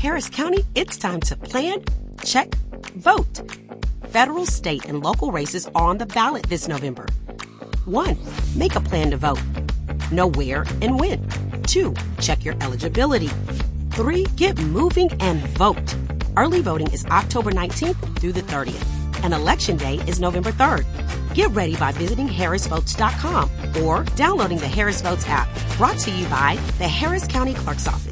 Harris County, it's time to plan, check, vote. Federal, state, and local races are on the ballot this November. 1. Make a plan to vote. Know where and when. 2. Check your eligibility. 3. Get moving and vote. Early voting is October 19th through the 30th, and Election Day is November 3rd. Get ready by visiting harrisvotes.com or downloading the Harris Votes app, brought to you by the Harris County Clerk's Office.